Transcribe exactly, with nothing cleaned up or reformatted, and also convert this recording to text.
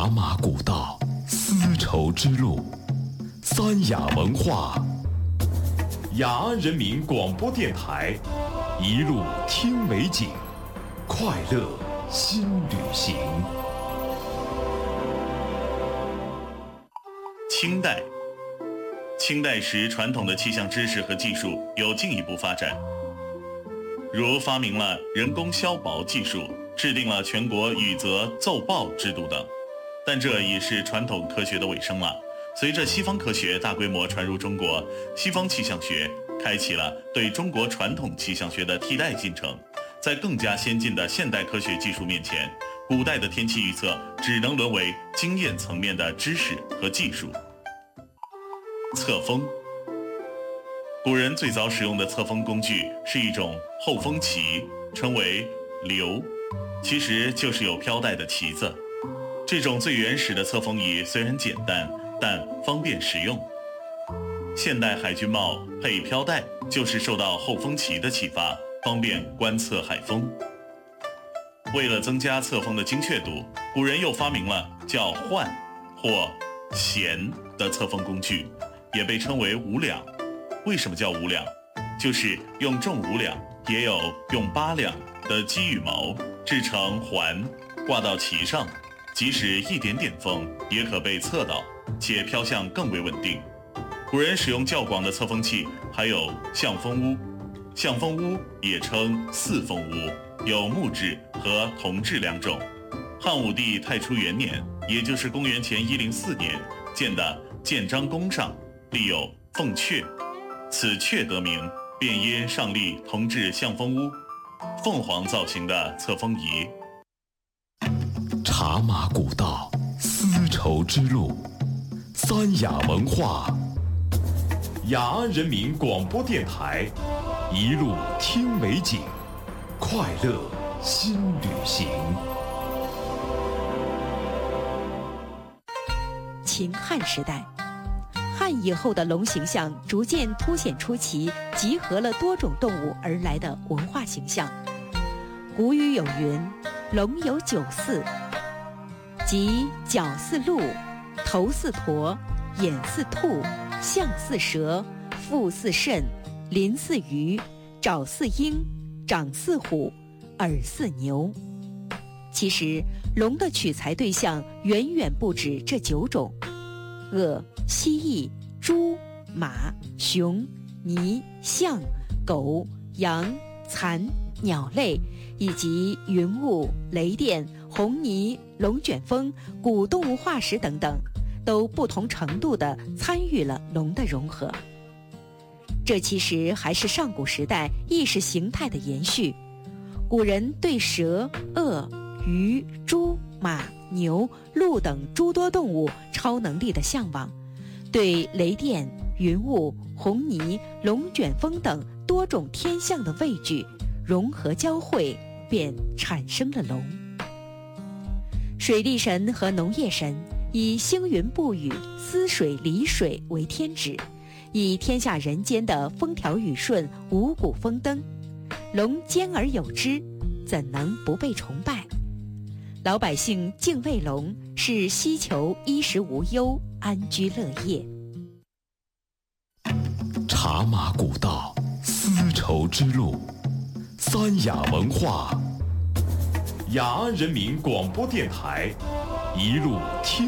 茶马古道，丝绸之路，三雅文化。雅安人民广播电台，一路听美景，快乐新旅行。 清代，清代时传统的气象知识和技术有进一步发展，如发明了人工削薄技术，制定了全国雨泽奏报制度等。但这已是传统科学的尾声了。随着西方科学大规模传入中国，西方气象学开启了对中国传统气象学的替代进程。在更加先进的现代科学技术面前，古代的天气预测只能沦为经验层面的知识和技术。测风，古人最早使用的测风工具是一种后风旗，称为流，其实就是有飘带的旗子。这种最原始的测风仪虽然简单，但方便实用。现代海军帽配飘带就是受到后风旗的启发，方便观测海风。为了增加测风的精确度，古人又发明了叫换或弦的测风工具，也被称为五两。为什么叫五两？就是用重五两，也有用八两的鸡羽毛制成环，挂到旗上，即使一点点风也可被测到，且飘向更为稳定。古人使用较广的测风器，还有象风屋。象风屋也称四风屋，有木质和铜制两种。汉武帝太初元年，也就是公元前一零四年建的建章宫上立有凤阙，此阙得名，便因上立铜制象风屋，凤凰造型的测风仪。 茶马古道，丝绸之路，三雅文化。雅安人民广播电台，一路听美景，快乐新旅行。 秦汉时代，汉以后的龙形象逐渐凸显出其集合了多种动物而来的文化形象。古语有云：龙有九似，即角似鹿，头似驼，眼似兔，象似蛇，腹似肾，鳞似鱼，爪似鹰，掌似虎，耳似牛。其实龙的取材对象远远不止这九种，鳄、蜥蜴、猪、马、熊、鲵、象、狗、羊、蚕、鸟类，以及云雾、雷电、红泥、龙卷风、古动物化石等等，都不同程度地参与了龙的融合。这其实还是上古时代意识形态的延续。古人对蛇、鳄、鱼、猪、马、牛、鹿等诸多动物超能力的向往，对雷电、云雾、红泥、龙卷风等多种天象的畏惧，融合交汇，便产生了龙。水利神和农业神以星云布雨、司水理水为天职，以天下人间的风调雨顺、五谷丰登。龙兼而有之，怎能不被崇拜？老百姓敬畏龙，是希求衣食无忧、安居乐业。 茶马古道，丝绸之路，三雅文化。雅安人民广播电台，一路听